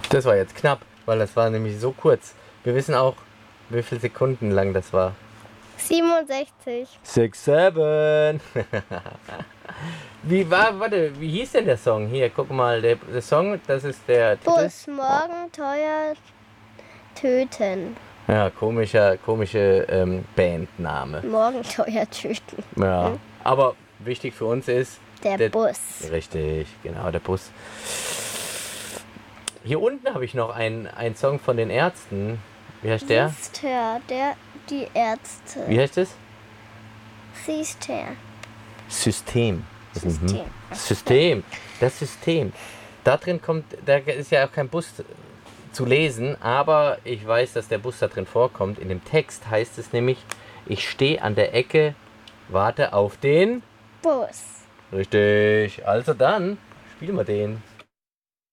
Das war jetzt knapp, weil das war nämlich so kurz. Wir wissen auch, wie viele Sekunden lang das war. 67. 6, 7. Wie hieß denn der Song? Hier, guck mal, der Song, das ist der Titel. Bus, morgen teuer töten. Ja, komische Bandname. Morgen teuer töten. Ja, aber wichtig für uns ist... Der Bus. Richtig, genau, der Bus. Hier unten habe ich noch einen Song von den Ärzten. Wie heißt der? Sister, die Ärzte. Wie heißt es? Sister. System. System. System. Das System. Da ist ja auch kein Bus zu lesen, aber ich weiß, dass der Bus da drin vorkommt. In dem Text heißt es nämlich, ich stehe an der Ecke, warte auf den Bus. Richtig. Also dann spielen wir den.